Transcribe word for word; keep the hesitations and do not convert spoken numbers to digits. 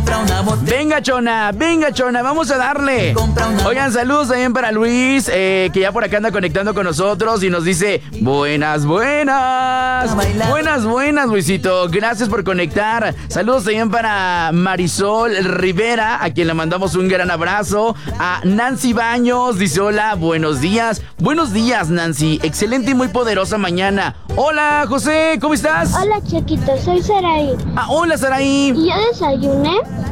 Venga, Chona, venga, Chona, vamos a darle. Oigan, saludos también para Luis, eh, que ya por acá anda conectando con nosotros y nos dice, buenas, buenas. Buenas, buenas, Luisito. Gracias por conectar. Saludos también para Marisol Rivera, a quien le mandamos un gran abrazo. A Nancy Baños, dice, hola, buenos días. Buenos días, Nancy. Excelente y muy poderosa mañana. Hola, José, ¿cómo estás? Hola, chiquito, soy Saraí. Ah, hola, Saraí. Y yo desayuné